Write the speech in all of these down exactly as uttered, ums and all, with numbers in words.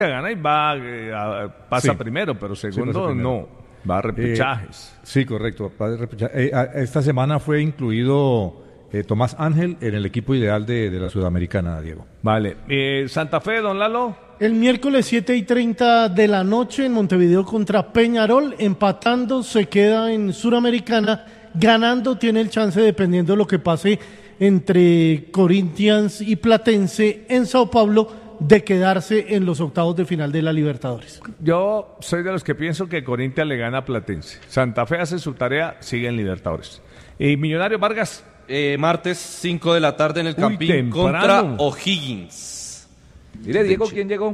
gana y va eh, a- pasa Sí. primero, pero Sí, segundo pasa primero. no, va a repechajes. Eh, sí, correcto. va de repecha- eh, a- esta semana fue incluido eh, Tomás Ángel en el equipo ideal de, de la Sudamericana, Diego. Vale, eh, Santa Fe, don Lalo. El miércoles siete y treinta de la noche en Montevideo contra Peñarol, empatando se queda en Suramericana, ganando tiene el chance, dependiendo de lo que pase entre Corinthians y Platense en Sao Paulo, de quedarse en los octavos de final de la Libertadores. Yo soy de los que pienso que Corinthians le gana a Platense. Santa Fe hace su tarea, sigue en Libertadores. Y Millonario Vargas. Eh, martes cinco de la tarde en el Uy, Campín temprano. contra O'Higgins. Mire, Diego, ¿quién llegó?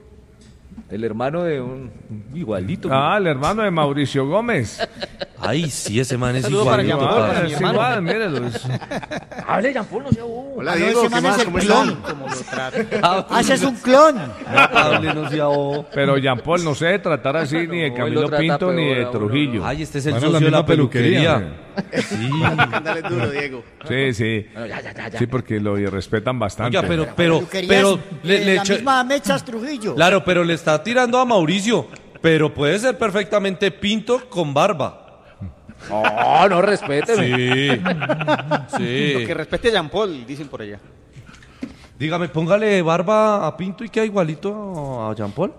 El hermano de un igualito. Ah, el hermano de Mauricio Gómez. Ay, sí, ese man es Saludo igual. para ¿no? Jean-Paul, Papá. para mi es hermano. igual, mírelo. es- Hable, Jean-Paul, no sea bobo. Hola, Ah, no, Diego, ese ¿qué man más? es el ¿Cómo clon. están? ¿Cómo lo trata? Ah, Ah, ese es un clon. no, Pablo, no sea bobo. Pero Jean Paul no se debe tratar así ni de No, él Camilo lo trata Pinto ni peor de a uno, Trujillo. Ay, este es el Van a la socio de la misma peluquería, peluquería. Sí. Ándale duro, Diego. Sí, sí. Bueno, ya, ya, ya, ya. Sí, porque lo irrespetan bastante. Oiga, pero, pero, Peluquería pero, es, le, eh, le la echa- misma Mechas Trujillo. claro, pero le está tirando a Mauricio. Pero puede ser perfectamente Pinto con barba. No, no, respéteme. Sí. Sí. Que respete a Jean Paul, dicen por allá. Dígame, póngale barba a Pinto y queda igualito a Jean Paul.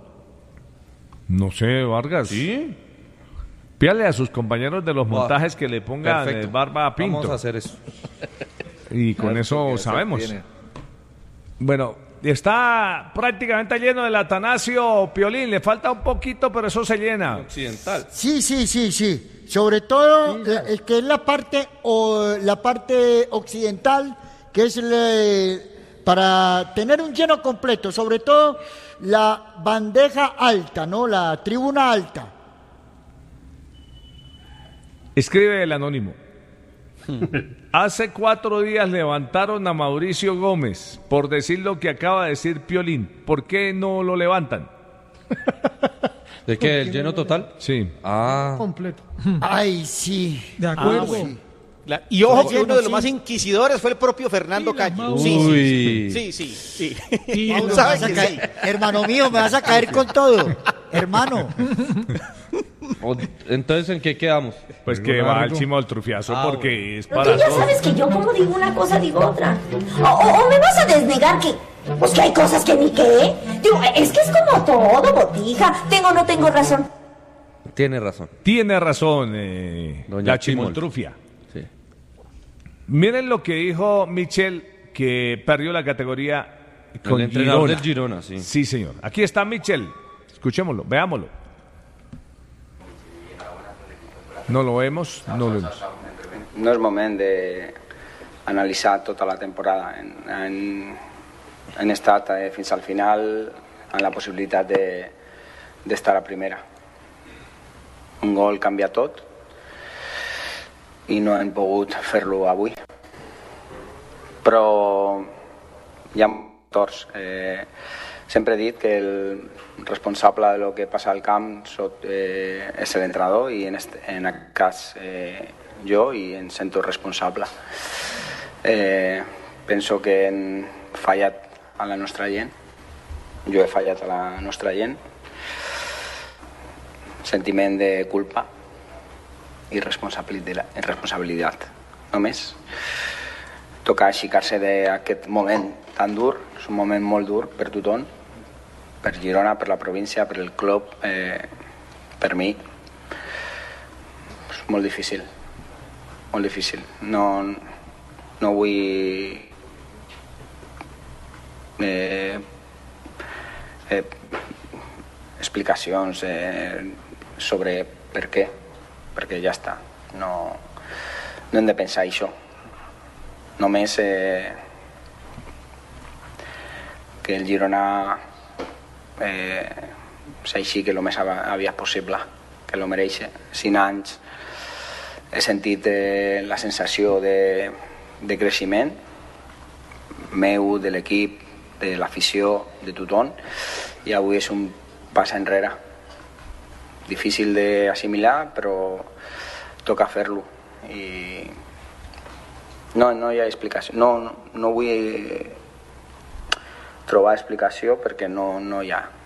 No sé, Vargas. Sí. Pídale a sus compañeros de los Buah. montajes que le pongan Perfecto. eh, barba a Pinto. Vamos a hacer eso. Y con Claro, eso porque sabemos. tiene. Bueno, está prácticamente lleno el Atanasio Piolín. Le falta un poquito, pero eso se llena. Occidental. Sí, sí, sí, sí. Sobre todo la- el que es la parte o la parte occidental, que es el, para tener un lleno completo, sobre todo la bandeja alta, ¿no? La tribuna alta. Escribe el anónimo. Hace cuatro días levantaron a Mauricio Gómez por decir lo que acaba de decir Piolín. ¿Por qué no lo levantan? ¿De qué? ¿El lleno total? Sí. Ah. Completo. Ay, sí. De acuerdo. Ah, bueno. La- y ojo que Lleno, uno de los sí. más inquisidores fue el propio Fernando Mira, Calle. Mauro. Sí, Uy. sí, sí, sí. Sí, sí. Mauro, Uno me sabe vas a que caer- sí. Hermano mío, me vas a caer con todo. Hermano. O- Entonces, ¿en qué quedamos? Pues que va al chimo al trufiazo Ah, porque es Porque para ya todo. sabes que yo como digo una cosa, digo otra. O, o- o me vas a desnegar que, pues que hay cosas que ni qué. Digo, es que es como todo, botija. Tengo o no tengo razón. Tiene razón. Tiene razón, eh, Doña la Chimol. chimoltrufia. Sí. Miren lo que dijo Michel, que perdió la categoría con El entrenador Girona. del Girona, sí. Sí, señor. Aquí está Michel. Escuchémoslo, veámoslo. No lo vemos, no lo vemos. No és moment d'analitzar tota la temporada. Hem, hem, hem estat eh, fins al final en la possibilitat de- d'estar a primera. Un gol canvia tot i no hem pogut fer-lo avui. Però hi ha torts. Eh, sempre he dit que el responsable de lo que passa al camp sot, eh, és l'entrenador i en, este, en aquest cas eh, jo i em sento responsable. Eh, penso que hem fallat a la nostra gent, jo he fallat a la nostra gent, sentiment de culpa i responsabilitat, responsabilitat només. Toca aixecar-se d'aquest moment tan dur, és un moment molt dur per tothom, per Girona, per la província, per el club, eh, per mi. És molt difícil, molt difícil. No, no vull eh, eh, explicacions eh, sobre per què, perquè ja està. No, no hem de pensar això. Només eh, que el Girona eh, s'aixequi el més aviat possible, que lo mereix. Cinc anys he sentit eh, la sensació de, de creixement meu, de l'equip, de l'afició, de tothom, i avui és un pas enrere. Difícil d'assimilar, però toca fer-lo. I no, no hi ha explicació. No, no, no vull trobar explicació perquè no, no hi ha.